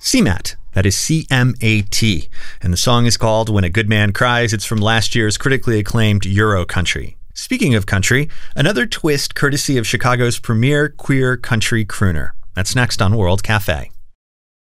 CMAT. That is C-M-A-T. And the song is called When a Good Man Cries. It's from last year's critically acclaimed Euro Country. Speaking of country, another twist courtesy of Chicago's premier queer country crooner. That's next on World Cafe.